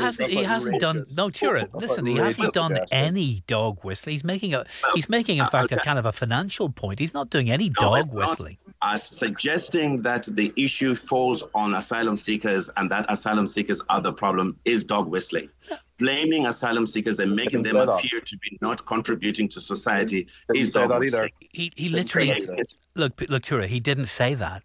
hasn't. He hasn't done. No, Tura, listen. He hasn't done any dog whistling. He's making, in fact, a kind of a financial point. He's not doing any dog whistling. Suggesting that the issue falls on asylum seekers and that asylum seekers are the problem is dog whistling. Blaming asylum seekers and making them appear to be not contributing to society is dog whistling. He literally look, Tura. He didn't say that.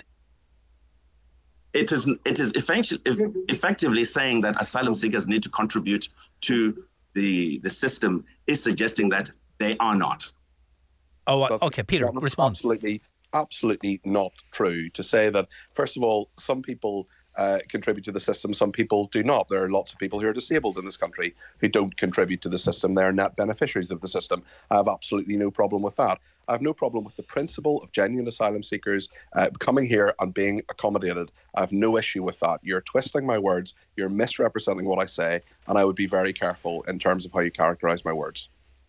It is effectively saying that asylum seekers need to contribute to the system is suggesting that they are not. Oh, okay, Peter, respond. Absolutely not true to say that. First of all, some people contribute to the system, some people do not. There are lots of people who are disabled in this country who don't contribute to the system. They're net beneficiaries of the system. I have absolutely no problem with that. I have no problem with the principle of genuine asylum seekers coming here and being accommodated. I have no issue with that. You're twisting my words, you're misrepresenting what I say, and I would be very careful in terms of how you characterise my words.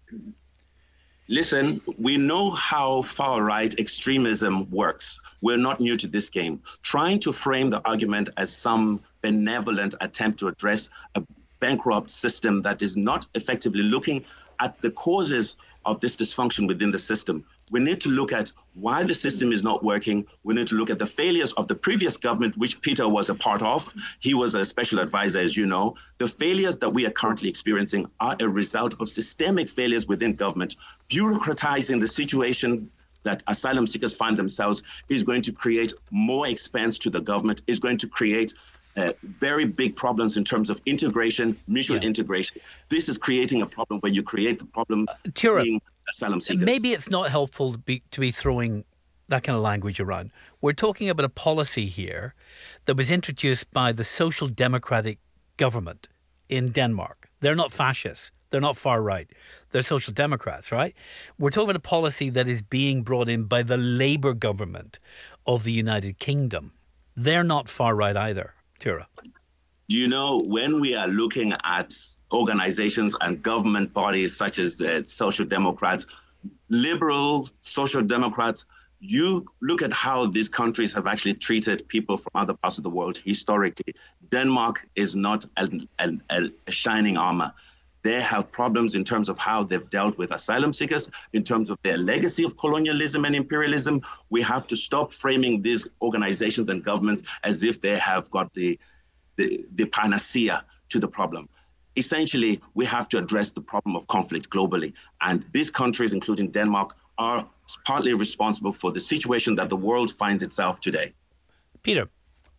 Listen, we know how far-right extremism works. We're not new to this game. Trying to frame the argument as some benevolent attempt to address a bankrupt system that is not effectively looking at the causes of this dysfunction within the system. We need to look at why the system is not working. We need to look at the failures of the previous government, which Peter was a part of. He was a special advisor, as you know. The failures that we are currently experiencing are a result of systemic failures within government. Bureaucratizing the situations that asylum seekers find themselves is going to create more expense to the government, is going to create very big problems in terms of integration, mutual integration. This is creating a problem when you create the problem being asylum seekers. Maybe it's not helpful to be throwing that kind of language around. We're talking about a policy here that was introduced by the Social Democratic government in Denmark. They're not fascists. They're not far right. They're Social Democrats, right? We're talking about a policy that is being brought in by the Labour government of the United Kingdom. They're not far right either. Tura. You know, when we are looking at organizations and government bodies such as the Social Democrats, liberal Social Democrats, you look at how these countries have actually treated people from other parts of the world historically. Denmark is not a shining armor. They have problems in terms of how they've dealt with asylum seekers, in terms of their legacy of colonialism and imperialism. We have to stop framing these organizations and governments as if they have got the panacea to the problem. Essentially, we have to address the problem of conflict globally. And these countries, including Denmark, are partly responsible for the situation that the world finds itself today. Peter.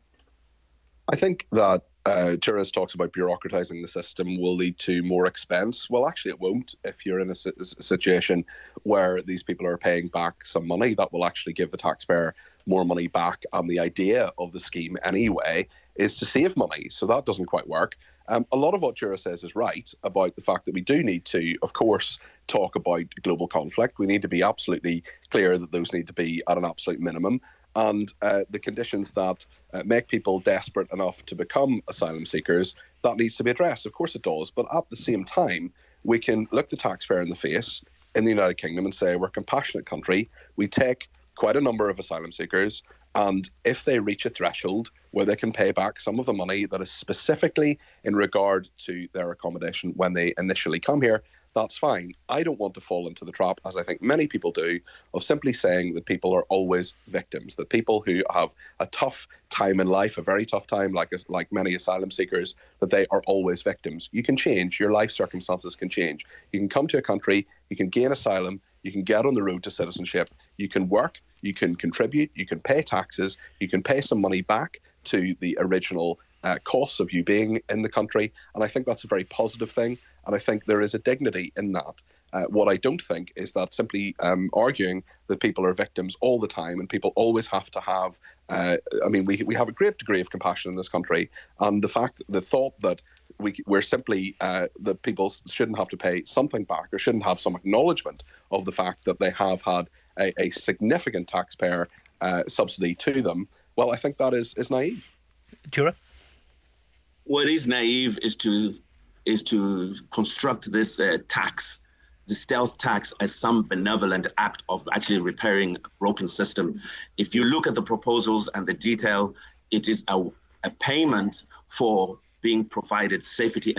I think that Turas talks about bureaucratizing the system will lead to more expense. Well, actually, it won't. If you're in a situation where these people are paying back some money, that will actually give the taxpayer more money back. And the idea of the scheme anyway is to save money. So that doesn't quite work. A lot of what Jura says is right about the fact that we do need to, of course, talk about global conflict. We need to be absolutely clear that those need to be at an absolute minimum. And the conditions that make people desperate enough to become asylum seekers, that needs to be addressed. Of course it does. But at the same time, we can look the taxpayer in the face in the United Kingdom and say we're a compassionate country. We take quite a number of asylum seekers. And if they reach a threshold where they can pay back some of the money that is specifically in regard to their accommodation when they initially come here, that's fine. I don't want to fall into the trap, as I think many people do, of simply saying that people are always victims, that people who have a tough time in life, a very tough time, like many asylum seekers, that they are always victims. You can change. Your life circumstances can change. You can come to a country, you can gain asylum, you can get on the road to citizenship, you can work, you can contribute, you can pay taxes, you can pay some money back to the original costs of you being in the country. And I think that's a very positive thing. And I think there is a dignity in that. What I don't think is that simply arguing that people are victims all the time and people always have to have, we have a great degree of compassion in this country. And the thought that we're simply, that people shouldn't have to pay something back or shouldn't have some acknowledgement of the fact that they have had a significant taxpayer subsidy to them, well, I think that is naive. Tura? What is naive is to construct this tax, the stealth tax, as some benevolent act of actually repairing a broken system. If you look at the proposals and the detail, it is a payment for being provided safety